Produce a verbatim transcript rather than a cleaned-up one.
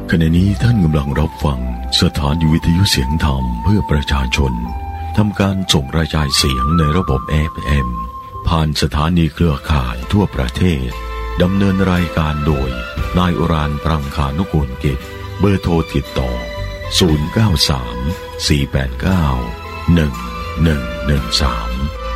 ขณะนี้ท่านกำลังรับฟังสถานีวิทยุเสียงธรรมเพื่อประชาชนทำการส่งกระจายเสียงในระบบ เอฟ เอ็ม ผ่านสถานีเครือข่ายทั่วประเทศดำเนินรายการโดยนายอุรานปรังคานุกูลกิจเบอร์โทรติดต่อศูนย์ เก้า สาม สี่ แปด เก้า หนึ่ง หนึ่ง หนึ่ง สาม